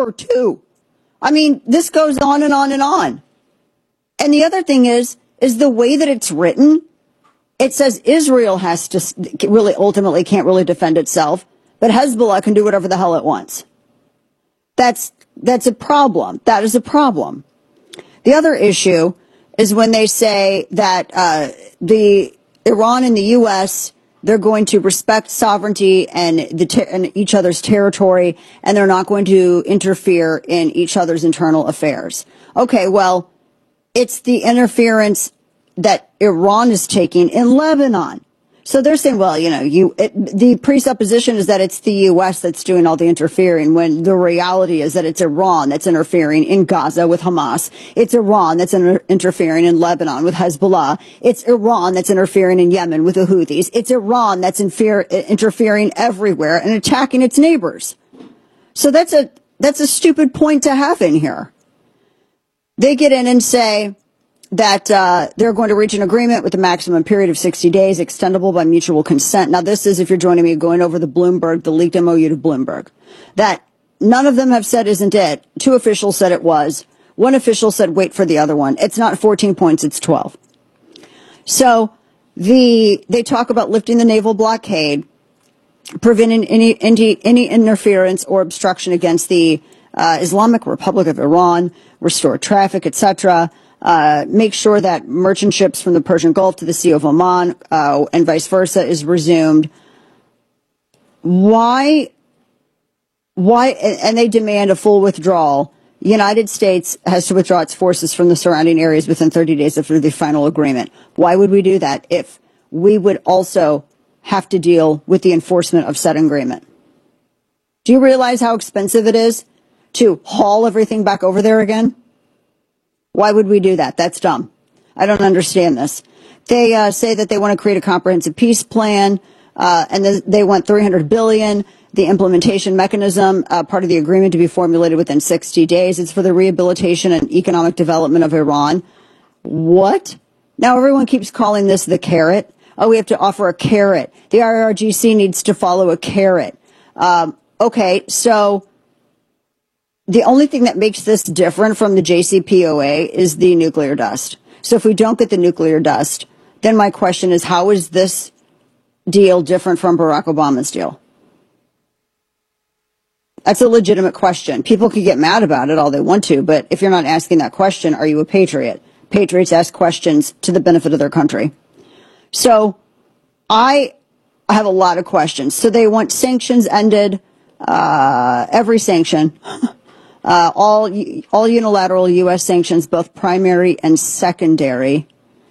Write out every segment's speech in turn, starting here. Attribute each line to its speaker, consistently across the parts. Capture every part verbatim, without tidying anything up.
Speaker 1: War Two. I mean, this goes on and on and on. And the other thing is, is the way that it's written, it says Israel has to really, ultimately can't really defend itself, but Hezbollah can do whatever the hell it wants. That's, that's a problem. That is a problem. The other issue is when they say that, uh, the Iran and the U S, they're going to respect sovereignty and the ter- and each other's territory, and they're not going to interfere in each other's internal affairs. Okay, well, it's the interference that Iran is taking in Lebanon. So they're saying, well, you know, you it, the presupposition is that it's the U S that's doing all the interfering, when the reality is that it's Iran that's interfering in Gaza with Hamas. It's Iran that's inter- interfering in Lebanon with Hezbollah. It's Iran that's interfering in Yemen with the Houthis. It's Iran that's infer- interfering everywhere and attacking its neighbors. So that's a that's a stupid point to have in here. They get in and say that uh, they're going to reach an agreement with a maximum period of sixty days, extendable by mutual consent. Now, this is, if you're joining me, going over the Bloomberg, the leaked M O U to Bloomberg. That none of them have said isn't it. Two officials said it was. One official said wait for the other one. It's not fourteen points, it's twelve. So the they talk about lifting the naval blockade, preventing any, any, any interference or obstruction against the uh, Islamic Republic of Iran, restore traffic, et cetera, uh, make sure that merchant ships from the Persian Gulf to the Sea of Oman, uh, and vice versa is resumed. Why, why, and they demand a full withdrawal. The United States has to withdraw its forces from the surrounding areas within thirty days after the final agreement. Why would we do that if we would also have to deal with the enforcement of said agreement? Do you realize how expensive it is to haul everything back over there again? Why would we do that? That's dumb. I don't understand this. They uh, say that they want to create a comprehensive peace plan, uh, and then they want three hundred billion dollars. The implementation mechanism, uh, part of the agreement, to be formulated within sixty days. It's for the rehabilitation and economic development of Iran. What? Now everyone keeps calling this the carrot. Oh, we have to offer a carrot. The I R G C needs to follow a carrot. Um, okay, so the only thing that makes this different from the J C P O A is the nuclear dust. So if we don't get the nuclear dust, then my question is, how is this deal different from Barack Obama's deal? That's a legitimate question. People can get mad about it all they want to, but if you're not asking that question, are you a patriot? Patriots ask questions to the benefit of their country. So I have a lot of questions. So they want sanctions ended, uh, every sanction, uh, all, all unilateral U S sanctions, both primary and secondary.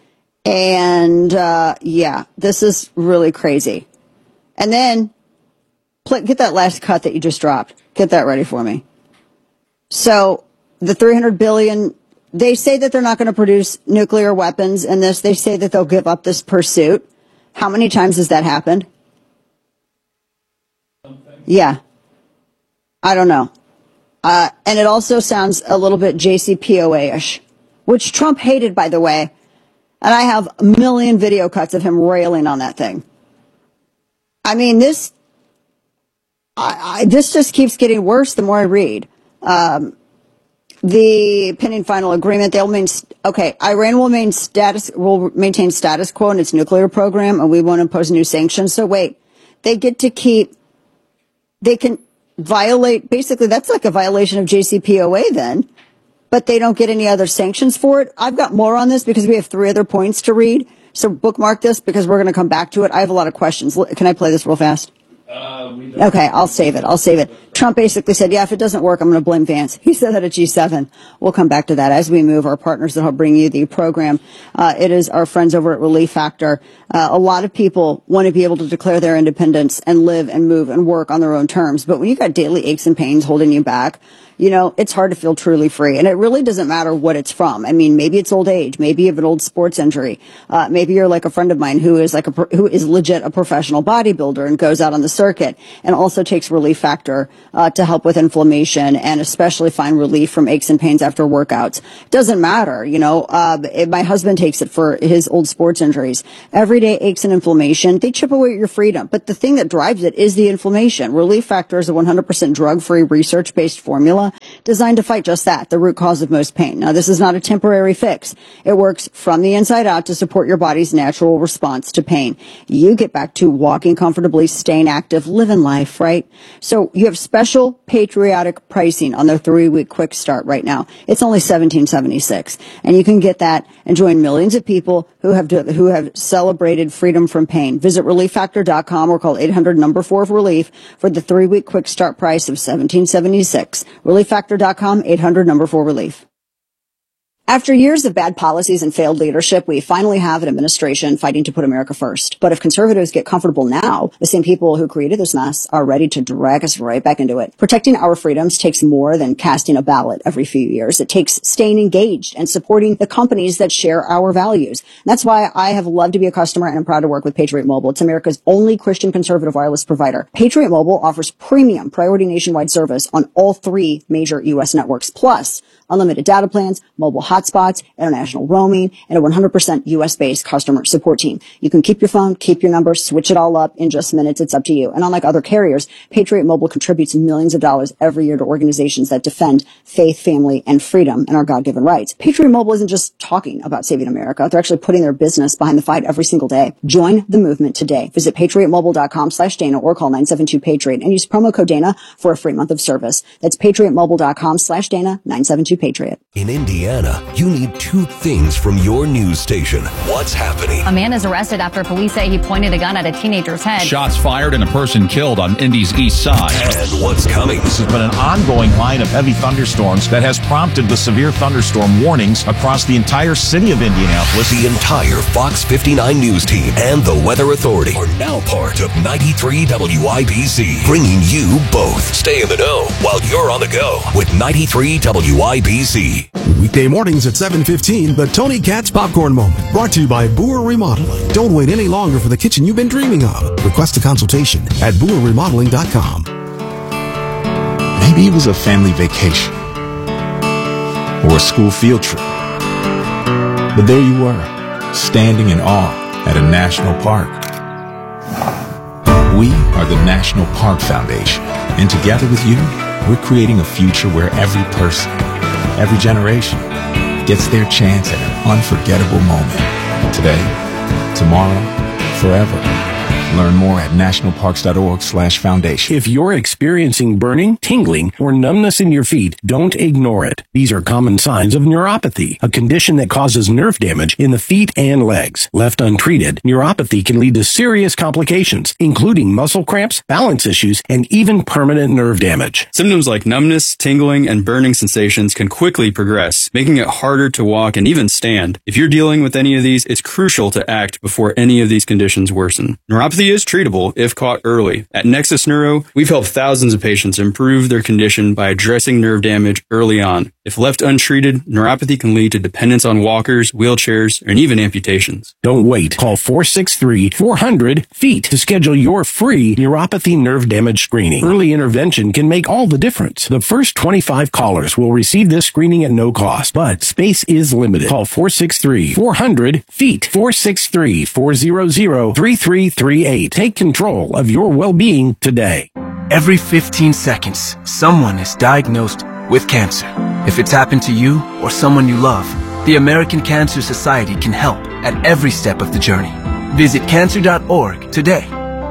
Speaker 1: And, uh, yeah, this is really crazy. And then play, get that last cut that you just dropped. Get that ready for me. So the three hundred billion, they say that they're not going to produce nuclear weapons in this. They say that they'll give up this pursuit. How many times has that happened? Something. Yeah. I don't know. Uh, and it also sounds a little bit J C P O A-ish, which Trump hated, by the way. And I have a million video cuts of him railing on that thing. I mean, this, I, I, this just keeps getting worse the more I read. Um, the pending final agreement, they'll main, okay, Iran will maintain status, will maintain status quo in its nuclear program, and we won't impose new sanctions. So wait, they get to keep, they can violate, basically that's like a violation of J C P O A then, but they don't get any other sanctions for it. I've got more on this because we have three other points to read. So bookmark this because we're going to come back to it. I have a lot of questions. Can I play this real fast? Uh, we don't. Okay, I'll save it. I'll save it. Trump basically said, yeah, if it doesn't work, I'm going to blame Vance. He said that at G seven. We'll come back to that as we move. Our partners that help bring you the program. Uh, it is our friends over at Relief Factor. Uh, a lot of people want to be able to declare their independence and live and move and work on their own terms. But when you got daily aches and pains holding you back, you know, it's hard to feel truly free. And it really doesn't matter what it's from. I mean, maybe it's old age. Maybe you have an old sports injury. Uh, maybe you're like a friend of mine who is like a, who is legit a professional bodybuilder and goes out on the circuit and also takes Relief Factor, uh, to help with inflammation and especially find relief from aches and pains after workouts. Doesn't matter. You know, uh, it, my husband takes it for his old sports injuries. Everyday aches and inflammation, they chip away at your freedom. But the thing that drives it is the inflammation. Relief Factor is a one hundred percent drug-free research-based formula. designed to fight just that, the root cause of most pain. Now, this is not a temporary fix. It works from the inside out to support your body's natural response to pain. You get back to walking comfortably, staying active, living life, right? So you have special patriotic pricing on their three-week quick start right now. It's only seventeen seventy-six, and you can get that and join millions of people who have who have celebrated freedom from pain. Visit relief factor dot com or call eight hundred number four of relief for the three-week quick start price of seventeen seventy-six. relief factor dot com, eight hundred number four relief. After years of bad policies and failed leadership, we finally have an administration fighting to put America first. But if conservatives get comfortable now, the same people who created this mess are ready to drag us right back into it. Protecting our freedoms takes more than casting a ballot every few years. It takes staying engaged and supporting the companies that share our values. And that's why I have loved to be a customer and I'm proud to work with Patriot Mobile. It's America's only Christian conservative wireless provider. Patriot Mobile offers premium priority nationwide service on all three major U S networks, plus unlimited data plans, mobile hotspots, international roaming, and a one hundred percent U S-based customer support team. You can keep your phone, keep your number, switch it all up in just minutes. It's up to you. And unlike other carriers, Patriot Mobile contributes millions of dollars every year to organizations that defend faith, family, and freedom and our God-given rights. Patriot Mobile isn't just talking about saving America. They're actually putting their business behind the fight every single day. Join the movement today. Visit patriot mobile dot com slash Dana or call nine seven two Patriot and use promo code Dana for a free month of service. That's patriot mobile dot com slash Dana, nine seven two Patriot.
Speaker 2: In Indiana, you need two things from your news station. What's happening?
Speaker 3: A man is arrested after police say he pointed a gun at a teenager's head.
Speaker 4: Shots fired and a person killed on Indy's east side.
Speaker 2: And what's coming?
Speaker 5: This has been an ongoing line of heavy thunderstorms that has prompted the severe thunderstorm warnings across the entire city of Indianapolis.
Speaker 2: The entire Fox fifty-nine News team and the Weather Authority are now part of ninety-three W I B C, bringing you both. Stay in the know while you're on the go with ninety-three W I B C.
Speaker 6: Weekday mornings at seven fifteen, the Tony Katz Popcorn Moment, brought to you by Boer Remodeling. Don't wait any longer for the kitchen you've been dreaming of. Request a consultation at boer remodeling dot com.
Speaker 5: Maybe it was a family vacation or a school field trip. But there you were, standing in awe at a national park. We are the National Park Foundation, and together with you, we're creating a future where every person, every generation gets their chance at an unforgettable moment. Today, tomorrow, forever. Learn more at national parks dot org slash foundation.
Speaker 7: If you're experiencing burning, tingling, or numbness in your feet, don't ignore it. These are common signs of neuropathy, a condition that causes nerve damage in the feet and legs. Left untreated, neuropathy can lead to serious complications, including muscle cramps, balance issues, and even permanent nerve damage.
Speaker 8: Symptoms like numbness, tingling, and burning sensations can quickly progress, making it harder to walk and even stand. If you're dealing with any of these, it's crucial to act before any of these conditions worsen. Neuropathy is treatable if caught early. At Nexus Neuro, we've helped thousands of patients improve their condition by addressing nerve damage early on. If left untreated, neuropathy can lead to dependence on walkers, wheelchairs, and even amputations.
Speaker 7: Don't wait. Call four six three, four hundred, F E E T to schedule your free neuropathy nerve damage screening. Early intervention can make all the difference. The first twenty-five callers will receive this screening at no cost, but space is limited. Call four six three, four hundred, F E E T, four six three, four hundred, three three three eight. Take control of your well-being today.
Speaker 9: Every fifteen seconds, someone is diagnosed with cancer. If it's happened to you or someone you love, the American Cancer Society can help at every step of the journey. Visit cancer dot org today.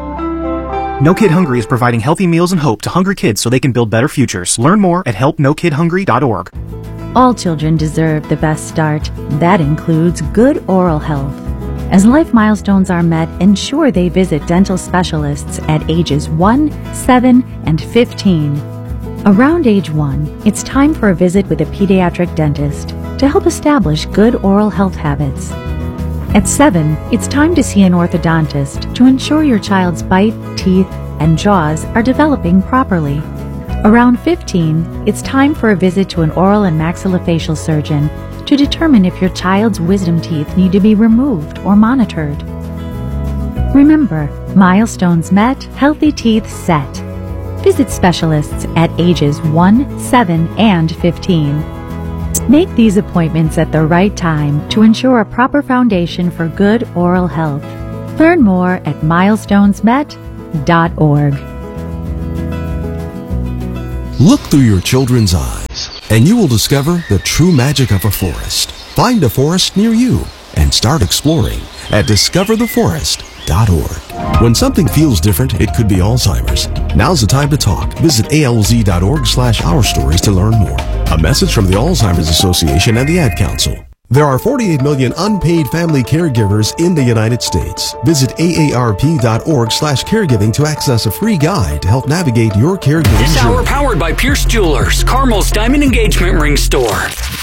Speaker 10: No Kid Hungry is providing healthy meals and hope to hungry kids so they can build better futures. Learn more at help no kid hungry dot org.
Speaker 11: All children deserve the best start. That includes good oral health. As life milestones are met, ensure they visit dental specialists at ages one, seven, and fifteen. Around age one, it's time for a visit with a pediatric dentist to help establish good oral health habits. At seven, it's time to see an orthodontist to ensure your child's bite, teeth, and jaws are developing properly. Around fifteen, it's time for a visit to an oral and maxillofacial surgeon to determine if your child's wisdom teeth need to be removed or monitored. Remember, milestones met, healthy teeth set. Visit specialists at ages one, seven, and fifteen. Make these appointments at the right time to ensure a proper foundation for good oral health. Learn more at milestones met dot org.
Speaker 6: Look through your children's eyes. and you will discover the true magic of a forest. Find a forest near you and start exploring at discover the forest dot org. When something feels different, it could be Alzheimer's. Now's the time to talk. Visit A L Z dot org slash our stories to learn more. A message from the Alzheimer's Association and the Ad Council. There are forty-eight million unpaid family caregivers in the United States. Visit A A R P dot org slash caregiving to access a free guide to help navigate your caregiving
Speaker 12: This
Speaker 6: journey.
Speaker 12: hour powered by Pierce Jewelers, Carmel's Diamond Engagement Ring Store.